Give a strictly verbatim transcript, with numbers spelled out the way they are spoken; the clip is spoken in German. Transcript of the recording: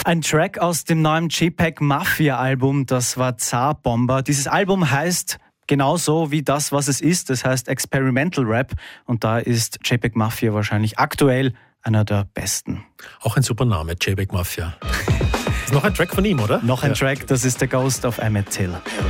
Ein Track aus dem neuen JPEG Mafia Album, das war Zarbomber. Dieses Album heißt genauso wie das, was es ist. Das heißt Experimental Rap. Und da ist JPEG Mafia wahrscheinlich aktuell einer der besten. Auch ein super Name, JPEG Mafia. Ist noch ein Track von ihm, oder? Noch ein ja. Track, das ist The Ghost of Emmett Till.